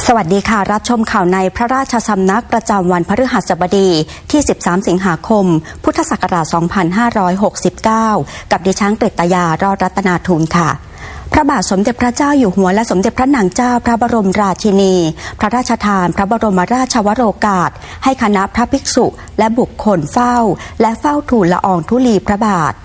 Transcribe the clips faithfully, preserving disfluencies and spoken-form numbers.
สวัสดีค่ะรับชมข่าวในพระราชสำนักประจำวันพฤหัสบดีที่สิบสามสิงหาคมพุทธศักราชสองพันห้าร้อยหกสิบเก้ากับดิฉันกฤตยารอดรัตนาทูลค่ะพระบาทสมเด็จพระเจ้าอยู่หัวและสมเด็จพระนางเจ้าพระบรมราชินีพระราชทานพระบรมราชวโรกาสให้คณะพระภิกษุและบุคคลเฝ้าและเฝ้าทูลละอองธุลีพระบาท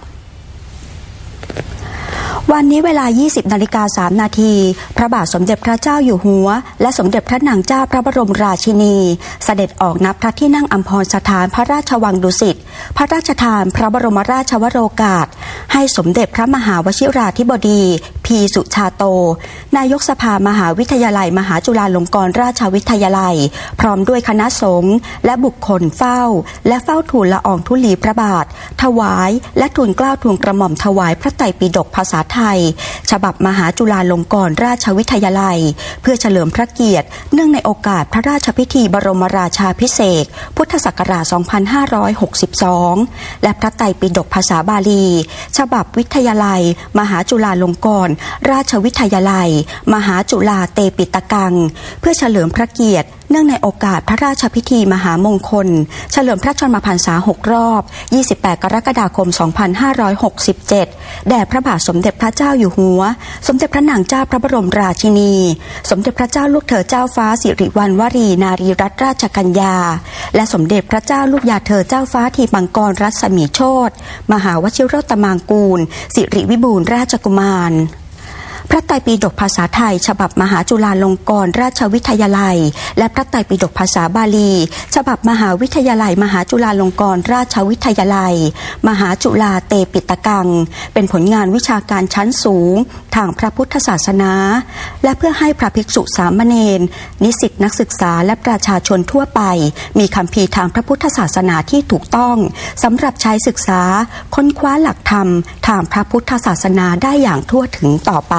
วันนี้เวลา ยี่สิบนาฬิกาสามนาทีพระบาทสมเด็จพระเจ้าอยู่หัวและสมเด็จพระนางเจ้าพระบรมราชินีเสด็จออกณพระที่นั่งอัมพรสถานพระราชวังดุสิตพระราชทานพระบรมราชวโรกาสให้สมเด็จพระมหาวชิราธิบดีพีสุชาโตนายกสภามหาวิทยาลัยมหาจุฬาลงกรณราชวิทยาลัยพร้อมด้วยคณะสงฆ์และบุคคลเฝ้าและเฝ้าทูลละอองธุลีพระบาทถวายและทูลเกล้าทูลกระหม่อมถวายพระไตรปิฎกภาษาไทยฉบับมหาจุฬาลงกรณราชวิทยาลัยเพื่อเฉลิมพระเกียรติเนื่องในโอกาสพระราชพิธีบรมราชาภิเษกพุทธศักราชสองพันห้าร้อยหกสิบสองและพระไตรปิฎกภาษาบาลีฉบับวิทยาลัยมหาจุฬาลงกรณราชวิทยาลัยมหาจุฬาเตปิตกังเพื่อเฉลิมพระเกียรติเนื่องในโอกาสพระราชพิธีมหามงคลเฉลิมพระชนมพรรษาหกรอบยี่สิบแปดกรกฎาคมสองพันห้าร้อยหกสิบเจ็ดแด่พระบาทสมเด็จพระเจ้าอยู่หัวสมเด็จพระนางเจ้าพระบรมราชินีสมเด็จพระเจ้าลูกเธอเจ้าฟ้าสิริวัณวรีนารีรัตนราชกัญญาและสมเด็จพระเจ้าลูกยาเธอเจ้าฟ้าทีปังกรรัศมีโชติมหาวชิรตมางกูลสิริวิบูลย์ราชกุมารพระไตรปิฎกภาษาไทยฉบับมหาจุฬาลงกรณราชวิทยาลัยและพระไตรปิฎกภาษาบาลีฉบับมหาวิทยาลัยมหาจุฬาลงกรณราชวิทยาลัยมหาจุฬาเตปิตกังเป็นผลงานวิชาการชั้นสูงทางพระพุทธศาสนาและเพื่อให้พระภิกษุสามเณรนิสิตนักศึกษาและประชาชนทั่วไปมีคัมภีร์ทางพระพุทธศาสนาที่ถูกต้องสำหรับใช้ศึกษาค้นคว้าหลักธรรมทางพระพุทธศาสนาได้อย่างทั่วถึงต่อไป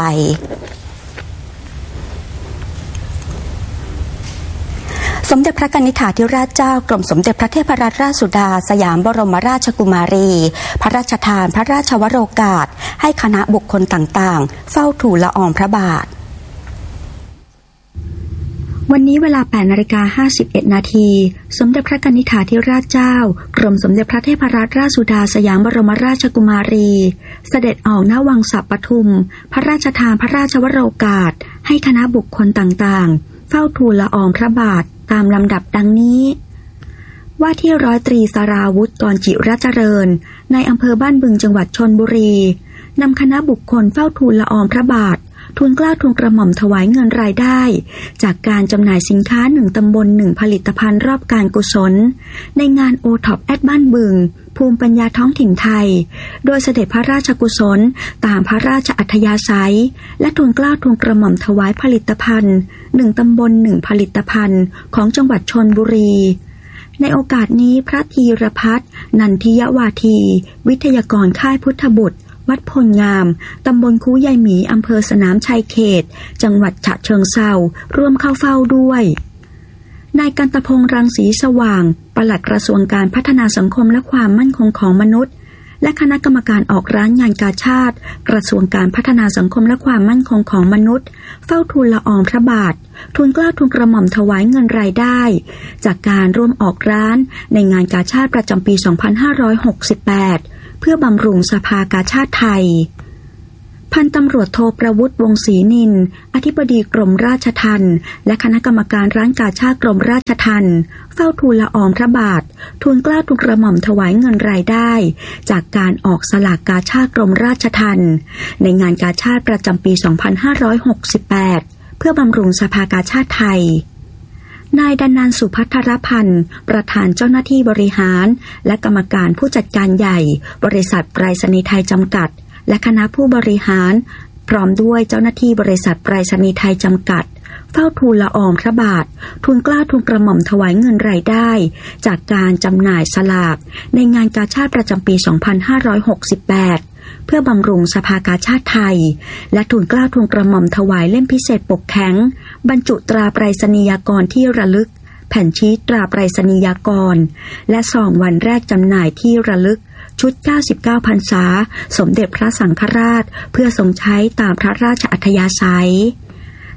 สมเด็จพระกนิษฐาธิราชเจ้ากรมสมเด็จพระเทพรัตนราชสุดาสยามบรมราชกุมารีพระราชทานพระราชวโรกาสให้คณะบุคคลต่างๆเฝ้าทูลละอองพระบาทวันนี้เวลา แปดนาฬิกาห้าสิบเอ็ดนาทีสมเด็จพระกนิษฐาธิราชเจ้ากรมสมเด็จพระเทพรัตนราชสุดาสยามบรมราชกุมารีเสด็จออกณวังสัปปทุมพระราชทานพระราชวโรกาสให้คณะบุคคลต่างๆเฝ้าทูลละอองพระบาทตามลำดับดังนี้ว่าที่ร้อยตรีสราวุธกรจิรเจริญในอำเภอบ้านบึงจังหวัดชลบุรีนำคณะบุคคลเฝ้าทูลละอองพระบาททูลเกล้าทูลกระหม่อมถวายเงินรายได้จากการจำหน่ายสินค้าหนึ่งตำบลหนึ่งผลิตภัณฑ์รอบการกุศลในงานโอท็อปแอดบ้านบึงภูมิปัญญาท้องถิ่นไทยโดยเสด็จพระราชกุศลตามพระราชอัธยาศัยและทูลเกล้าทูลกระหม่อมถวายผลิตภัณฑ์หนึ่งตำบลหนึ่งผลิตภัณฑ์ของจังหวัดชลบุรีในโอกาสนี้พระธีรพัฒน์นันทิยวาทีวิทยากรค่ายพุทธบุตรวัดพลงามตำบลคูยายหมีอำเภอสนามชัยเขตจังหวัดฉะเชิงเทราร่วมเข้าเฝ้าด้วยนายกันตพงษ์รังสีสว่างปลัดกระทรวงการพัฒนาสังคมและความมั่นคงของมนุษย์และคณะกรรมการออกร้านงานกาชาดกระทรวงการพัฒนาสังคมและความมั่นคงของมนุษย์เฝ้าทูลละอองพระบาททูลเกล้าทูลกระหม่อมถวายเงินรายได้จากการร่วมออกร้านในงานกาชาดประจำปีสองพันห้าร้อยหกสิบแปดเพื่อบำรุงสภากาชาดไทยพันตำรวจโทประวุฒิวงศ์ศรีนินอธิบดีกรมราชทัณฑ์และคณะกรรมการร้านกาชาดกรมราชทัณฑ์เฝ้าทูลละอองพระบาททูลเกล้าทูลกระหม่อมถวายเงินรายได้จากการออกสลากกาชาดกรมราชทัณฑ์ในงานกาชาดประจำปีสองพันห้าร้อยหกสิบแปดเพื่อบำรุงสภากาชาดไทยนายดันนันท์สุภัทรพันธ์ประธานเจ้าหน้าที่บริหารและกรรมการผู้จัดการใหญ่บริษัทไปรษณีย์ไทยจำกัดและคณะผู้บริหารพร้อมด้วยเจ้าหน้าที่บริษัทไปรษณีย์ไทยจำกัดเฝ้าทูลละอองพระบาททูลเกล้าทูลกระหม่อมถวายเงินรายได้จากการจำหน่ายสลากในงานกาชาดประจำปีสองพันห้าร้อยหกสิบแปดเพื่อบำรุงสภากาชาดไทยและทูลเกล้าทูลกระหม่อมถวายเล่มพิเศษปกแข็งบรรจุตราไปรษณียากรที่ระลึกแผ่นชีตตราไปรษณียากรและซองวันแรกจำหน่ายที่ระลึกชุดเก้าสิบเก้าพรรษาสมเด็จพระสังฆราชเพื่อทรงใช้ตามพระราชอัธยาศัย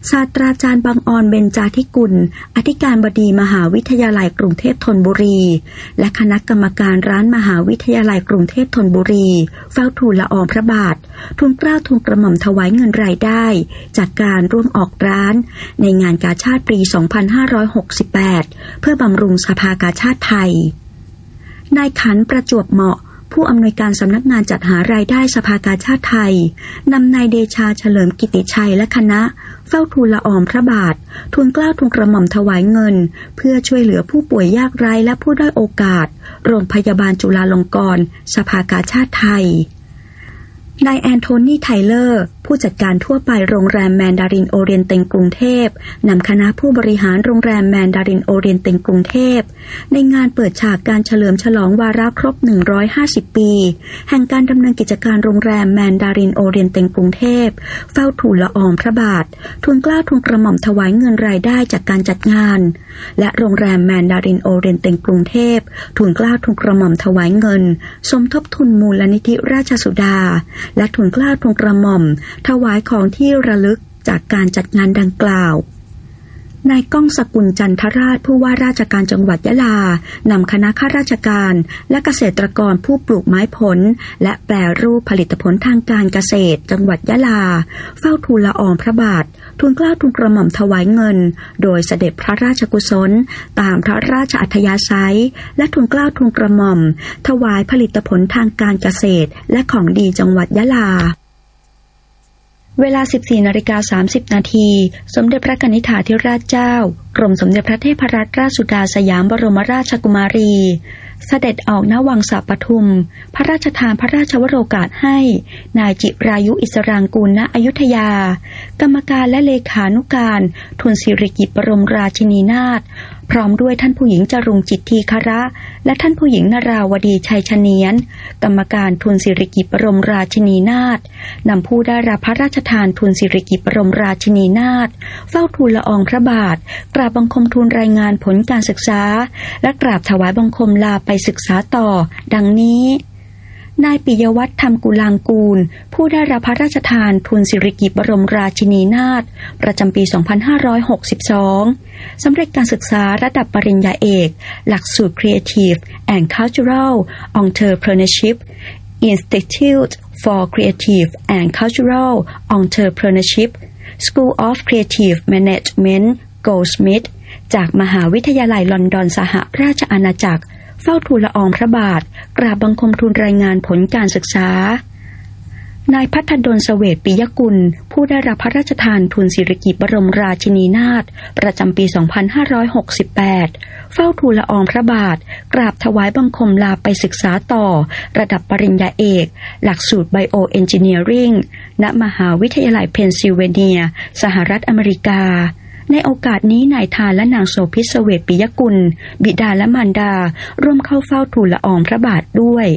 ศาสตราจารย์บังออนเบญจาธิกุลอธิการบดีมหาวิทยาลัยกรุงเทพธนบุรีและคณะกรรมการร้านมหาวิทยาลัยกรุงเทพธนบุรีเฝ้าทูลละอองพระบาททูลเกล้าทูลกระหม่อมถวายเงินรายได้จากการร่วมออกร้านในงานกาชาดปี สองพันห้าร้อยหกสิบแปด เพื่อบำรุงสภากาชาดไทยนายขันประจวบเหมาะผู้อำนวยการสำนักงานจัดหารายได้สภากาชาดไทยนำนายเดชาเฉลิมกิติชัยและคณะเฝ้าทูลละอองพระบาททูลเกล้าทูลกระหม่อมถวายเงินเพื่อช่วยเหลือผู้ป่วยยากไร้และผู้ด้อยโอกาสโรงพยาบาลจุฬาลงกรณ์สภากาชาดไทยนายแอนโทนีไทเลอร์ผู้จัดการทั่วไปโรงแรมแมนดารินโอเรียนเต็งกรุงเทพนำคณะผู้บริหารโรงแรมแมนดารินโอเรียนเต็งกรุงเทพในงานเปิดฉากการเฉลิมฉลองวาระครบหนึ่งร้อยห้าสิบปีแห่งการดำเนินกิจการโรงแรมแมนดารินโอเรียนเต็งกรุงเทพเฝ้าทูลละอองพระบาททูลเกล้าทูลกระหม่อมถวายเงินรายได้จากการจัดงานและโรงแรมแมนดารินโอเรียนเต็งกรุงเทพทูลเกล้าทูลกระหม่อมถวายเงินสมทบทุนมูลนิธิราชสุดาและทูลเกล้าทูลกระหม่อมถวายของที่ระลึกจากการจัดงานดังกล่าวนายก้องสกุลจันทราชผู้ว่าราชการจังหวัดยะลานำคณะข้าราชการและเกษตรกรผู้ปลูกไม้ผลและแปรรูปผลิตผลทางการเกษตรจังหวัดยะลาเฝ้าทูลละอองพระบาททูลเกล้าทูลกระหม่อมถวายเงินโดยเสด็จพระราชกุศลตามพระราชอัธยาศัยและทูลเกล้าทูลกระหม่อมถวายผลิตผลทางการเกษตรและของดีจังหวัดยะลาเวลา สิบสี่นาฬิกาสามสิบนาที สมเด็จพระกนิษฐาธิราชเจ้ากรมสมเด็จพระเทพรัตนราชสุดาสยามบรมราชกุมารีเสด็จออกณวังสะปทุมพระราชทานพระราชวโรกาสให้นายจิรายุอิสรางกูลณอยุธยากรรมการและเลขานุการทูลสิริกิติ์บรมราชินีนาถพร้อมด้วยท่านผู้หญิงจรุงจิตทีคระและท่านผู้หญิงนราวดีชัยชเนียนกรรมการทูลสิริกิติ์บรมราชินีนาถนำผู้ได้รับพระราชทานทูลสิริกิติ์บรมราชินีนาถเฝ้าทูลละอองพระบาทกราบบังคมทูลรายงานผลการศึกษาและกราบถวายบังคมลาไปศึกษาต่อดังนี้นายปิยวัฒน์ธรรมกุลางกูลผู้ได้รับพระราชทานทุนสิริกิติ์บรมราชินีนาถประจำปี สองพันห้าร้อยหกสิบสอง สำเร็จการศึกษาระดับปริญญาเอกหลักสูตร Creative and Cultural Entrepreneurship Institute for Creative and Cultural Entrepreneurship School of Creative Management Goldsmith จากมหาวิทยาลัยลอนดอนสหราชอาณาจักรเฝ้าทูลละอองพระบาทกราบบังคมทูลรายงานผลการศึกษานายพัฒดลเสวตปิยกุลผู้ได้รับพระราชทานทุนสิริกิติ์บรมราชินีนาถประจำปี สองพันห้าร้อยหกสิบแปด เฝ้าทูลละอองพระบาทกราบถวายบังคมลาไปศึกษาต่อระดับปริญญาเอกหลักสูตรไบโอเอนจิเนียริงณมหาวิทยาลัยเพนซิลเวเนียสหรัฐอเมริกาในโอกาสนี้นายทานและนางโสภิตเสวตปิยกุลบิดาและมารดาร่วมเข้าเฝ้าทูลละอองพระบาทด้วย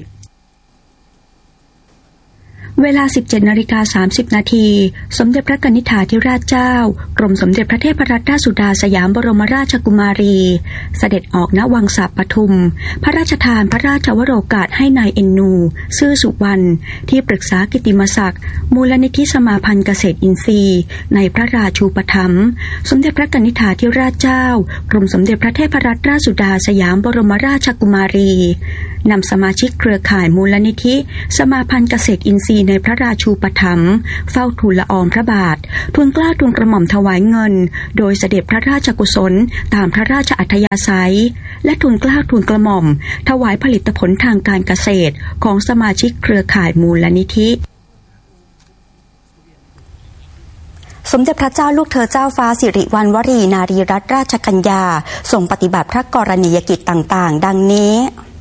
เวลา สิบเจ็ดนาฬิกาสามสิบนาที สมเด็จพระกนิษฐาธิราชเจ้ากรมสมเด็จพระเทพรัตนราชสุดาสยามบรมราชกุมารีเสด็จออกณวังสะปทุมพระราชทานพระราชวโรกาสให้นายเอ็นนูซื่อสุวรรณที่ปรึกษากิตติมศักดิ์มูลนิธิสมาพันธ์เกษตรอินทรีย์ในพระราชูปถัมภ์สมเด็จพระกนิษฐาธิราชเจ้ากรมสมเด็จพระเทพรัตนราชสุดาสยามบรมราชกุมารีนำสมาชิกเครือข่ายมูลนิธิสมาพันธ์เกษตรอินทรีย์ในพระราชูปถัมภ์เฝ้าทูลละอองพระบาททูลเกล้าทูลกระหม่อมถวายเงินโดยเสด็จพระราชกุศลตามพระราชอัธยาศัยและทูลเกล้าทูลกระหม่อมถวายผลิตผลทางการเกษตรของสมาชิกเครือข่ายมูลนิธิสมเด็จพระเจ้าลูกเธอเจ้าฟ้าสิริวัณวรีนารีรัตนราชกัญญาทรงปฏิบัติพระกรณียกิจต่างๆดังนี้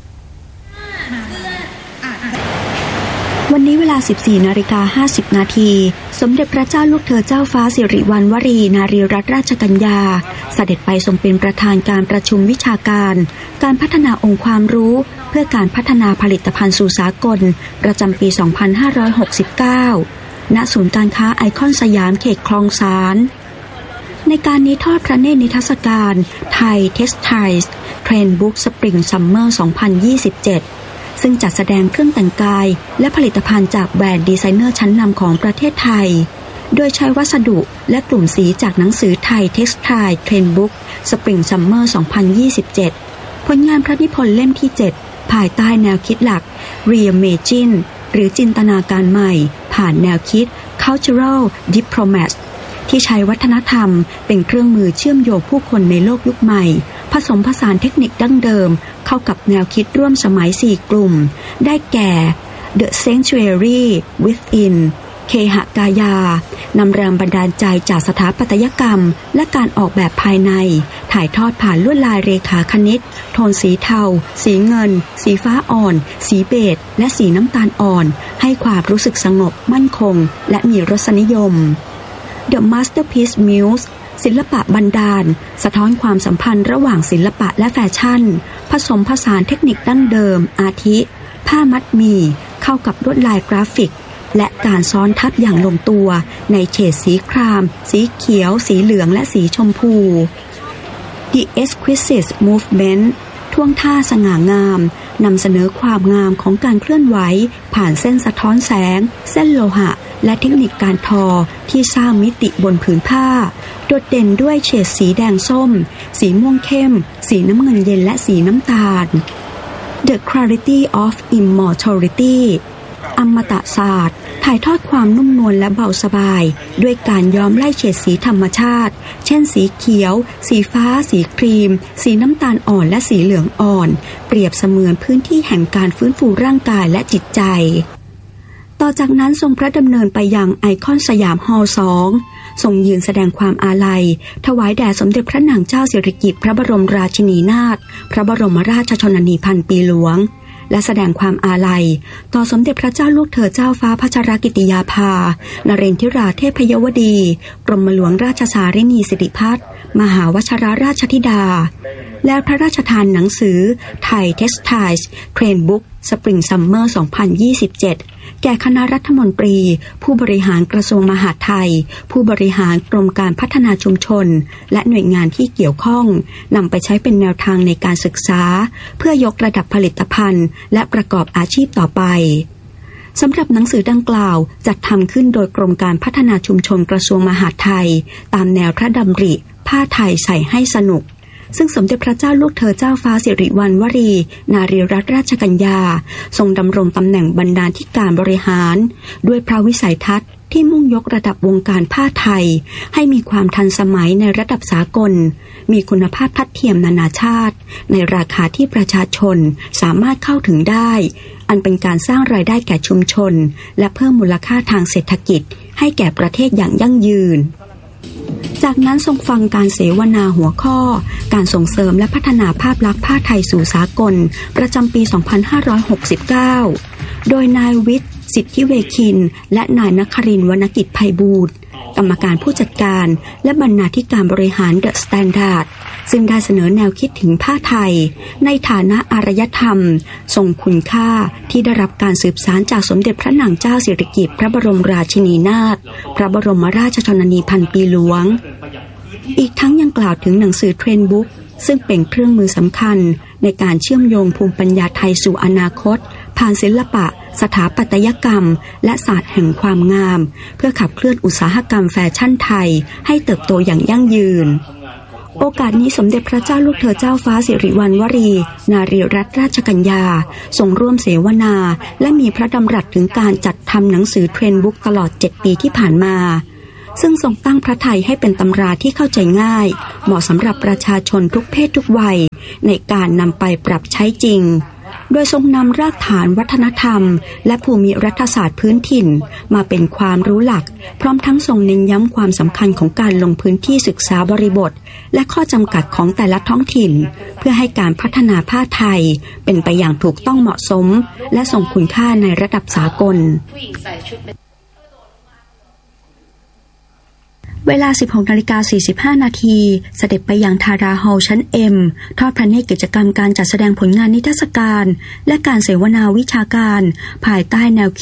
วันนี้เวลา สิบสี่นาฬิกาห้าสิบนาทีสมเด็จพระเจ้าลูกเธอเจ้าฟ้าสิริวัณวรีนารีรัตนราชกัญญาเสด็จไปทรงเป็นประธานการประชุมวิชาการการพัฒนาองค์ความรู้เพื่อการพัฒนาผลิตภัณฑ์สู่สากลประจำปี สองพันห้าร้อยหกสิบเก้า ณ ศูนย์การค้าไอคอนสยามเขตคลองสานในการนี้ทอดพระเนตรนิทรรศการไทยเท็กซ์ไทล์เทรนด์บุ๊กสปริงซัมเมอร์ สองพันยี่สิบเจ็ดซึ่งจัดแสดงเครื่องแต่งกายและผลิตภัณฑ์จากแบรนด์ดีไซเนอร์ชั้นนำของประเทศไทยโดยใช้วัสดุและกลุ่มสีจากหนังสือไทย Textile Trend Book Spring Summer สองพันยี่สิบเจ็ด ผลงานพระนิพนธ์เล่มที่ เจ็ด ภายใต้แนวคิดหลัก Reimagine หรือจินตนาการใหม่ผ่านแนวคิด Cultural Diplomacy ที่ใช้วัฒนธรรมเป็นเครื่องมือเชื่อมโยงผู้คนในโลกยุคใหม่ผสมผสานเทคนิคดั้งเดิมเข้ากับแนวคิดร่วมสมัยสี่กลุ่มได้แก่ The Sanctuary Within เคหกายานำแรงบันดาลใจจากสถาปัตยกรรมและการออกแบบภายในถ่ายทอดผ่านลวดลายเรขาคณิตโทนสีเทาสีเงินสีฟ้าอ่อนสีเบจและสีน้ำตาลอ่อนให้ความรู้สึกสงบมั่นคงและมีรสนิยม The Masterpiece Muse ศิลปะบันดาลสะท้อนความสัมพันธ์ระหว่างศิลปะและแฟชั่นผสมผสานเทคนิคดั้งเดิมอาทิผ้ามัดหมี่เข้ากับลวดลายกราฟิกและการซ้อนทับอย่างลงตัวในเฉดสีครามสีเขียวสีเหลืองและสีชมพู The Exquisite Movement ท่วงท่าสง่างามนำเสนอความงามของการเคลื่อนไหวผ่านเส้นสะท้อนแสงเส้นโลหะและเทคนิคการทอที่สร้างมิติบนผืนผ้าโดดเด่นด้วยเฉดสีแดงส้มสีม่วงเข้มสีน้ำเงินเย็นและสีน้ำตาล The Clarity of Immortality อมตะศาสตร์ถ่ายทอดความนุ่มนวลและเบาสบายด้วยการย้อมไล่เฉดสีธรรมชาติเช่นสีเขียวสีฟ้าสีครีมสีน้ำตาลอ่อนและสีเหลืองอ่อนเปรียบเสมือนพื้นที่แห่งการฟื้นฟูร่างกายและจิตใจต่อจากนั้นทรงพระดำเนินไปยังไอคอนสยามฮอลล์สองทรงยืนแสดงความอาลัยถวายแด่สมเด็จพระนางเจ้าสิริกิติ์พระบรมราชินีนาถพระบรมราชชนนีพันปีหลวงและแสดงความอาลัยต่อสมเด็จพระเจ้าลูกเธอเจ้าฟ้าพัชรกิติยาภานเรนทิราเทพยวดีกรมหลวงราชสารินีสิริพัฒน์มหาวชิรราชธิดาและพระราชทานหนังสือไทย Textile Trend Book Spring Summer สองพันยี่สิบเจ็ดแก่คณะรัฐมนตรีผู้บริหารกระทรวงมหาดไทยผู้บริหารกรมการพัฒนาชุมชนและหน่วยงานที่เกี่ยวข้องนำไปใช้เป็นแนวทางในการศึกษาเพื่อยกระดับผลิตภัณฑ์และประกอบอาชีพต่อไปสำหรับหนังสือดังกล่าวจัดทำขึ้นโดยกรมการพัฒนาชุมชนกระทรวงมหาดไทยตามแนวพระดำริผ้าไทยใส่ให้สนุกซึ่งสมเด็จพระเจ้าลูกเธอเจ้าฟ้าสิริวัณวรีนารีรัตนราชกัญญาทรงดำรงตำแหน่งบรรณาธิการบริหารด้วยพระวิสัยทัศน์ที่มุ่งยกระดับวงการผ้าไทยให้มีความทันสมัยในระดับสากลมีคุณภาพทัดเทียมนานาชาติในราคาที่ประชาชนสามารถเข้าถึงได้อันเป็นการสร้างรายได้แก่ชุมชนและเพิ่มมูลค่าทางเศรษฐกิจให้แก่ประเทศอย่างยั่งยืนจากนั้นทรงฟังการเสวนาหัวข้อการส่งเสริมและพัฒนาภาพลักษณ์ผ้าไทยสู่สากลประจำปี สองพันห้าร้อยหกสิบเก้า โดยนายวิทย์สิทธิเวคินและนายนครินทร์วรรณกิจไพบูลย์กรรมการผู้จัดการและบรรณาธิการบริหารเดอะสแตนดาร์ดซึ่งได้เสนอแนวคิดถึงผ้าไทยในฐานะอารยธรรมทรงคุณค่าที่ได้รับการสืบสานจากสมเด็จพระนางเจ้าสิริกิติ์พระบรมราชินีนาถพระบรมราชชนนีพันปีหลวงอีกทั้งยังกล่าวถึงหนังสือเทรนด์บุ๊กซึ่งเป็นเครื่องมือสำคัญในการเชื่อมโยงภูมิปัญญาไทยสู่อนาคตผ่านศิลปะสถาปัตยกรรมและศาสตร์แห่งความงามเพื่อขับเคลื่อนอุตสาหกรรมแฟชั่นไทยให้เติบโตอย่างยั่งยืนโอกาสนี้สมเด็จพระเจ้าลูกเธอเจ้าฟ้าสิริวัณวรีนารีรัตนราชกัญญาทรงร่วมเสวนาและมีพระดำรัสถึงการจัดทำหนังสือเทรนด์บุ๊กตลอดเจ็ดปีที่ผ่านมาซึ่งทรงตั้งพระทัยให้เป็นตำราที่เข้าใจง่ายเหมาะสำหรับประชาชนทุกเพศทุกวัยในการนำไปปรับใช้จริงโดยทรงนำรากฐานวัฒนธรรมและภูมิรัฐศาสตร์พื้นถิ่นมาเป็นความรู้หลักพร้อมทั้งทรงเน้นย้ำความสำคัญของการลงพื้นที่ศึกษาบริบทและข้อจำกัดของแต่ละท้องถิ่นเพื่อให้การพัฒนาผ้าไทยเป็นไปอย่างถูกต้องเหมาะสมและทรงคุณค่าในระดับสากลเวลา สิบหกนาฬิกาสี่สิบห้านาทีเสด็จไปยังทาราฮอลล์ชั้น M ทอดพระเนตรกิจกรรมการจัดแสดงผลงานนิทรรศการและการเสวนาวิชาการภายใต้แนวคิด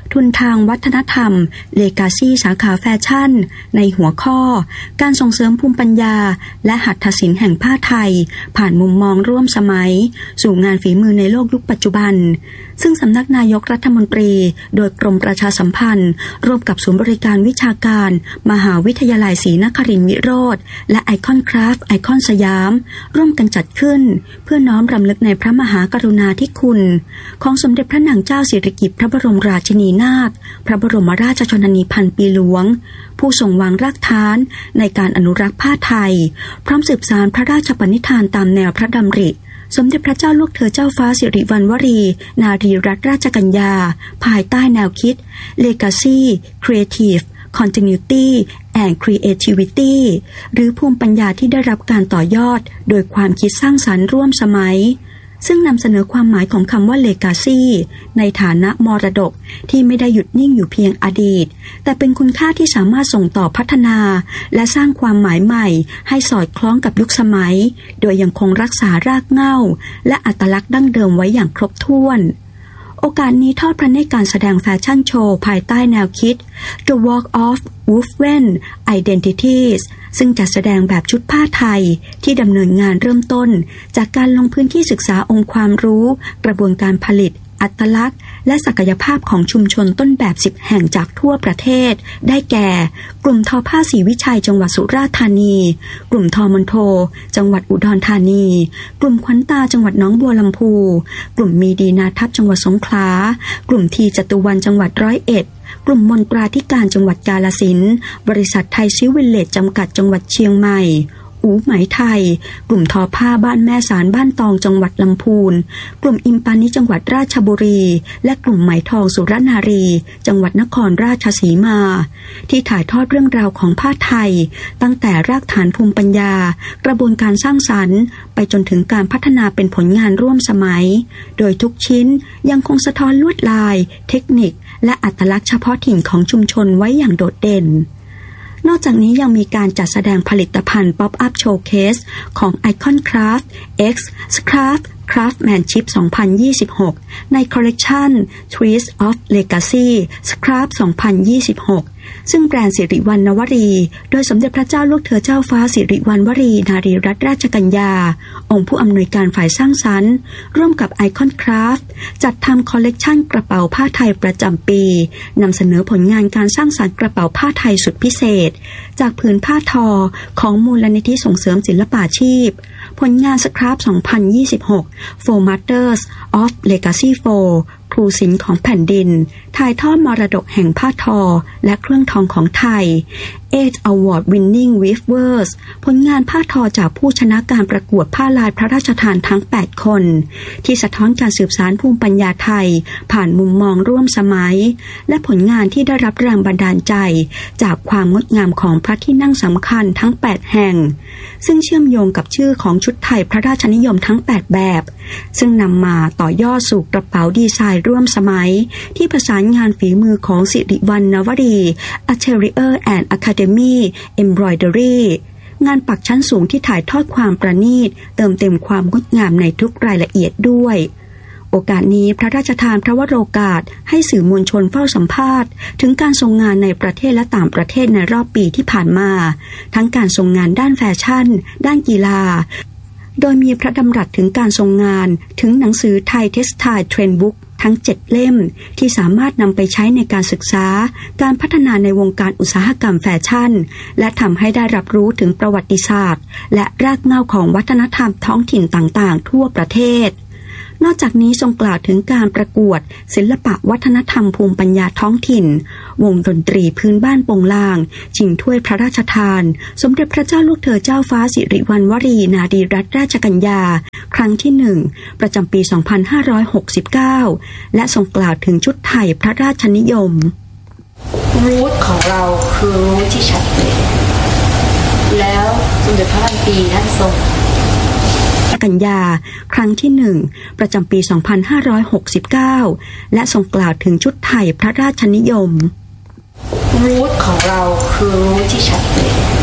ทุนทางวัฒนธรรม Legacy สาขาแฟชั่นในหัวข้อการส่งเสริมภูมิปัญญาและหัตถศิลป์แห่งผ้าไทยผ่านมุมมองร่วมสมัยสู่งานฝีมือในโลกยุคปัจจุบันซึ่งสำนักนายกรัฐมนตรีโดยกรมประชาสัมพันธ์ร่วมกับศูนย์บริการวิชาการมหาวิทยาลัยศรีนครินทร์วิโรจน์และไอคอนคราฟต์ไอคอนสยามร่วมกันจัดขึ้นเพื่อน้อมรำลึกในพระมหากรุณาธิคุณของสมเด็จพระนางเจ้าสิริกิติ์พระบรมราชินีนาถพระบรมราชชนนีพันปีหลวงผู้ทรงวางรากฐานในการอนุรักษ์ผ้าไทยพร้อมสืบสานพระราชปณิธานตามแนวพระดำริสมเด็จพระเจ้าลูกเธอเจ้าฟ้าสิริวัณวรีนารีรัตนราชกัญญาภายใต้แนวคิด Legacy Creative Continuity and Creativity หรือภูมิปัญญาที่ได้รับการต่อยอดโดยความคิดสร้างสรรค์ร่วมสมัยซึ่งนำเสนอความหมายของคำว่า Legacy ในฐานะมรดกที่ไม่ได้หยุดนิ่งอยู่เพียงอดีตแต่เป็นคุณค่าที่สามารถส่งต่อพัฒนาและสร้างความหมายใหม่ให้สอดคล้องกับยุคสมัยโดยยังคงรักษารากเหง้าและอัตลักษณ์ดั้งเดิมไว้อย่างครบถ้วนโอกาสนี้ทอดพระเนตรการแสดงแฟชั่นโชว์ภายใต้แนวคิด The Walk of Woven Identities ซึ่งจัดแสดงแบบชุดผ้าไทยที่ดำเนินงานเริ่มต้นจากการลงพื้นที่ศึกษาองค์ความรู้กระบวนการผลิตอัตลักษณ์และศักยภาพของชุมชนต้นแบบสิบแห่งจากทั่วประเทศได้แก่กลุ่มทอผ้าศรีวิชัยจังหวัดสุราษฎร์ธานีกลุ่มทอมณฑลจังหวัดอุดรธานีกลุ่มขวัญตาจังหวัดหนองบัวลำพูกลุ่มมีดีนาทัพจังหวัดสงขลากลุ่มทีจตุวันจังหวัดร้อยเอ็ดกลุ่มมนตราธิการจังหวัดกาฬสินธุ์บริษัทไทยซิวิลเลจจำกัดจังหวัดเชียงใหม่อู๋ไหมไทยกลุ่มทอผ้าบ้านแม่สารบ้านตองจังหวัดลำพูนกลุ่มอิมปานิจังหวัดราชบุรีและกลุ่มไหมทองสุรนารีจังหวัดนครราชสีมาที่ถ่ายทอดเรื่องราวของผ้าไทยตั้งแต่รากฐานภูมิปัญญากระบวนการสร้างสรรค์ไปจนถึงการพัฒนาเป็นผลงานร่วมสมัยโดยทุกชิ้นยังคงสะท้อนลวดลายเทคนิคและอัตลักษณ์เฉพาะถิ่นของชุมชนไว้อย่างโดดเด่นนอกจากนี้ยังมีการจัดแสดงผลิตภัณฑ์ Pop-up Showcase ของ Icon Craft X Craft Craftsmanship สองพันยี่สิบหกในคอลเลกชัน Trees of Legacy Craft สองพันยี่สิบหกซึ่งแบรนด์สิริวัณณวรีโดยสมเด็จพระเจ้าลูกเธอเจ้าฟ้าสิริวัณวรีนารีรัตนราชกัญญาองค์ผู้อำนวยการฝ่ายสร้างสรรค์ร่วมกับ Icon Craft จัดทำคอลเลกชันกระเป๋าผ้าไทยประจำปีนำเสนอผลงานการสร้างสรรค์กระเป๋าผ้าไทยสุดพิเศษจากผืนผ้าทอของมูลนิธิส่งเสริมศิลปาชีพผลงานสครับสองพันยี่สิบหก Four Masters of Legacy Four ครูศิลป์ของแผ่นดินถ่ายทอดมรดกแห่งผ้าทอและเครื่องทองของไทย Eight Award Winning Weavers ผลงานผ้าทอจากผู้ชนะการประกวดผ้าลายพระราชทานทั้งแปดคนที่สะท้อนการสืบสานภูมิปัญญาไทยผ่านมุมมองร่วมสมัยและผลงานที่ได้รับแรงบันดาลใจจากความงดงามของพระที่นั่งสำคัญทั้งแปดแห่งซึ่งเชื่อมโยงกับชื่อของชุดไทยพระราชนิยมทั้งแปดแบบซึ่งนำมาต่อยอดสู่กระเป๋าดีไซน์ร่วมสมัยที่ประสานงานฝีมือของสิริวัณณวรี Atelier and Academy Embroidery งานปักชั้นสูงที่ถ่ายทอดความประณีตเติมเต็มความงดงามในทุกรายละเอียดด้วยโอกาสนี้พระราชทานพระวโรกาสให้สื่อมวลชนเฝ้าสัมภาษณ์ถึงการทรงงานในประเทศและต่างประเทศในรอบปีที่ผ่านมาทั้งการทรงงานด้านแฟชั่นด้านกีฬาโดยมีพระดำรัสถึงการทรงงานถึงหนังสือไทยเท็กซ์ไทล์เทรนด์บุ๊กทั้งเจ็ดเล่มที่สามารถนำไปใช้ในการศึกษาการพัฒนาในวงการอุตสาหกรรมแฟชั่นและทำให้ได้รับรู้ถึงประวัติศาสตร์และรากเหง้าของวัฒนธรรมท้องถิ่นต่างๆทั่วประเทศนอกจากนี้ทรงกล่าวถึงการประกวดศิลปะวัฒนธรรมภูมิปัญญาท้องถิ่นวงดนตรีพื้นบ้านโปงลางชิงถ้วยพระราชทานสมเด็จพระเจ้าลูกเธอเจ้าฟ้าสิริวัณวรีนารีรัตนราชกัญญาครั้งที่หนึ่งประจำปี สองพันห้าร้อยหกสิบเก้า และทรงกล่าวถึงชุดไทยพระราชนิยมรูทของเราคือรูทที่ชัดเจนแล้วสมเด็จพระพันปีท่านทรงกัญญาครั้งที่หนึ่งประจำปี สองพันห้าร้อยหกสิบเก้า และทรงกล่าวถึงชุดไทยพระราชนิยมรูทของเราคือรูทที่ชัดเจน